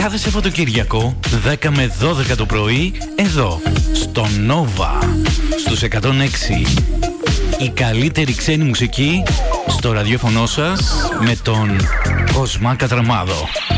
Κάθε Σαββατοκύριακο 10 με 12 το πρωί εδώ στο Nova στους 106. Η καλύτερη ξένη μουσική στο ραδιόφωνο σας με τον Κοσμά Κατραμάδο.